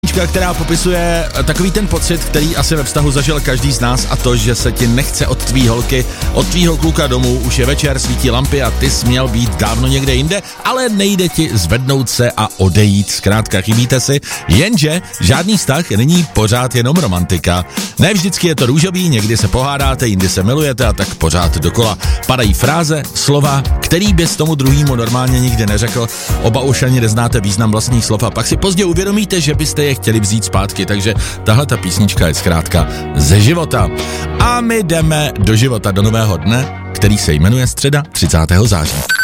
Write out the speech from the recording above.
Která popisuje takový ten pocit, který asi ve vztahu zažil každý z nás, a to, že se ti nechce od tvý holky, od tvýho kluka domů, už je večer, svítí lampy a ty jsi měl být dávno někde jinde, ale nejde ti zvednout se a odejít, zkrátka chybíte si, jenže žádný vztah není pořád jenom romantika. Ne vždycky je to růžový, někdy se pohádáte, jindy se milujete a tak pořád dokola. Padají fráze, slova, který bys tomu druhýmu normálně nikdy neřekl, oba už ani neznáte význam vlastních slov a pak si pozdě uvědomíte, že byste je chtěli vzít zpátky, takže tahle ta písnička je zkrátka ze života. A my jdeme do života, do nového dne, který se jmenuje středa 30. září.